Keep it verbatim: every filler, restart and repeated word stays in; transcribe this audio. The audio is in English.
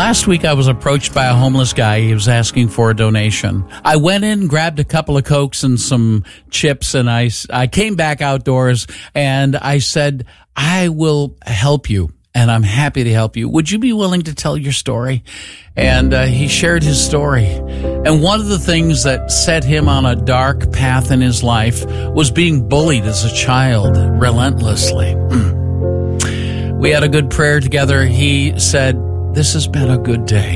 Last week I was approached by a homeless guy. He was asking for a donation. I went in, grabbed a couple of Cokes and some chips, and I, I came back outdoors and I said, I will help you, and I'm happy to help you. Would you be willing to tell your story? And uh, he shared his story. And one of the things that set him on a dark path in his life was being bullied as a child relentlessly. We had a good prayer together. He said, this has been a good day.